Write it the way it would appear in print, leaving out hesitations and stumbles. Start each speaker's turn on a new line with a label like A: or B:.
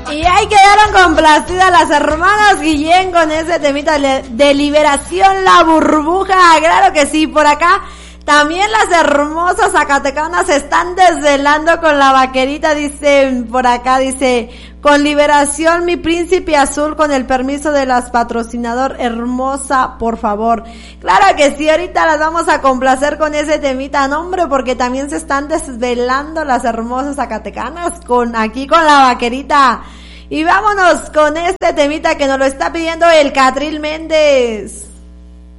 A: Y ahí quedaron complacidas las hermanas Guillén con ese temita de Liberación La Burbuja. Claro que sí, por acá también las hermosas zacatecanas se están desvelando con la vaquerita, dice por acá, dice, con Liberación Mi Príncipe Azul, con el permiso de las patrocinador hermosa, por favor. Claro que sí, ahorita las vamos a complacer con ese temita, no hombre, porque también se están desvelando las hermosas zacatecanas aquí con la vaquerita. Y vámonos con este temita que nos lo está pidiendo el Catril Méndez.